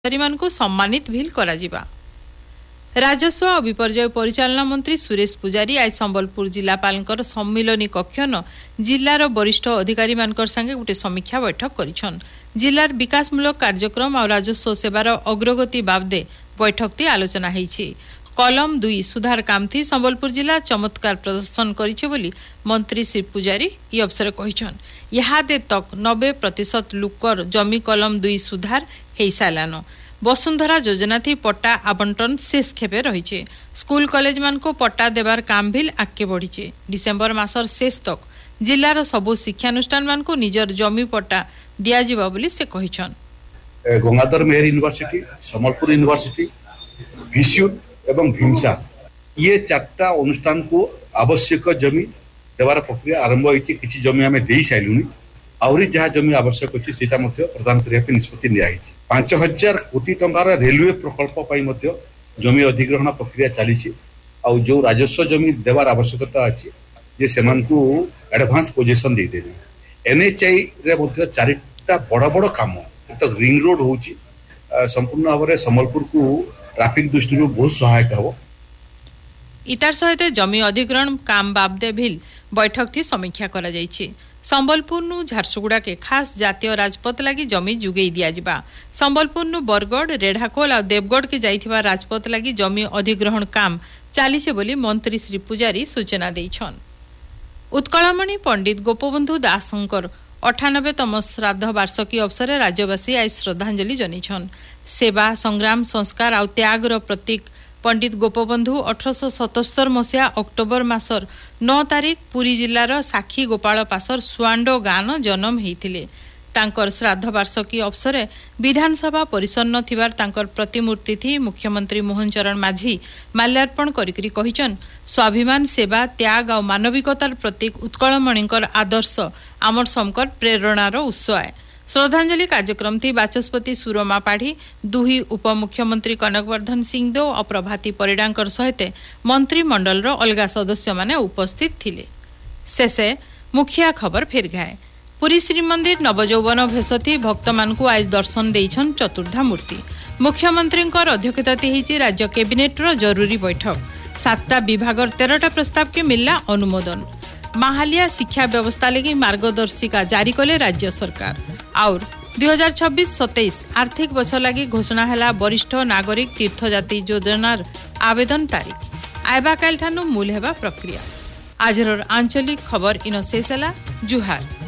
को सम्मानित भी करा जिबा। राजस्व और विपर्यय परिचालना मंत्री सुरेश पुजारी आज संबलपुर जिलापाल सम्मिलनी कक्षन जिलार वरिष्ठ अधिकारी संगे गोटे समीक्षा बैठक करिछन। जिलार विकासमूलक कार्यक्रम और राजस्व सेवार अग्रगति बाबदे बैठक ती आलोचना होईछि। कलम 2 सुधार काम थी संबलपुर जिला चमत्कार प्रदर्शन करिछे बोली मंत्री श्री पुजारी ई अवसर कहिछन। इहादे तक 90% लुकर जमी कलम 2 सुधार हेई सालानो। वसुंधरा योजना थी पट्टा आवंटन शेष खेपे रही। स्कूल कॉलेज मान को पट्टा देवार काम भी आगे बढ़ी। डिसेम्बर मासर शेष तक जिलार सबु शिक्षानुष्ठान मान को निजर जमी पट्टा दिया जिबा बोली से कहिछन। गंगाधर मेहर यूनिवर्सिटी, संबलपुर यूनिवर्सिटी, भीष्म एवं भीमसा ये चार्टा अनुष्ठान को आवश्यक जमी देवार प्रक्रिया आरंभ होती। किसी जमी आम दे सारूनी आहरी जहाँ जमी आवश्यक अच्छी से प्रदान करने निष्पत्ति नियाई। 5000 कोटी टंकार रेलवे प्रकल्प जमी अधिग्रहण प्रक्रिया चली। जो राजस्व जमी देवार आवश्यकता अच्छी जे से एडवांस पोजिशन दे देवे। NHI रे चारिटा बड़ बड़ काम तो रिंग रोड हो संपूर्ण भाव में संबलपुर को ट्रैफिक दृष्टि बहुत सहायक हो। इतार सहित जमी अधिग्रहण काम बाबदे भी बैठक थी समीक्षा करा जायछि। संबलपुर नु झारसुगुड़ा के खास जातीय राजपथ लगी जमी जुगई दिया जिबा। संबलपुर नु बरगढ़, रेढ़ाखोल और देवगढ़ के जाइथिबा राजपथ लगी जमी अधिग्रहण काम चलीছে बोली मंत्री श्री पुजारी सूचना देइछन। उत्कलमणि पंडित गोपबंधु दासंकर 98तम श्राद्ध वार्षिकी अवसर राज्यवासी आज श्रद्धांजलि जनिछन। सेवा संग्राम संस्कार और त्यागर प्रतीक पंडित गोपबंधु 1877 मसीहा अक्टोबर मासर 9 तारिख पुरी जिलार साखी गोपाल पासर सुआंडो गान जन्म होइथिले। तांकर श्राद्ध वार्षिकी अवसर विधानसभा परिसन्न थिबार तांकर प्रतिमूर्ति थी मुख्यमंत्री मोहन चरण माझी माल्यार्पण करिकरी कहिचन। स्वाभिमान सेवा त्याग और मानविकतार प्रतीक उत्कलमणिकर आदर्श आमर समकर प्रेरणार उत्स है। श्रद्धांजलि कार्यक्रम थी बाचस्पति सुरमा पाढ़ी, दुही उपमुख्यमंत्री कनकवर्धन सिंहदेव और प्रभाती परिडांकर सहित मंत्रिमंडल अलगा सदस्य माने उपस्थित थिले। शेषे मुखिया खबर फेर गाए। पुरी श्रीमंदिर नवजौवन भेष थी भक्त मान को आज दर्शन देइछन चतुर्धा मूर्ति। मुख्यमंत्री अध्यक्षता होईछि राज्य कैबिनेट जरूरी बैठक। 7टा विभाग 13टा प्रस्ताव के मिलला अनुमोदन। माहालिया शिक्षा व्यवस्था लगी मार्गदर्शिका जारी कले राज्य सरकार। और 2026-27 आर्थिक वर्ष लगी घोषणा हैला वरिष्ठ नागरिक तीर्थजाती योजनार आवेदन तारीख। आयबा काल ठानु मूल हेबा प्रक्रिया। आजर आंचलिक खबर इन शेष हैला। जुहार।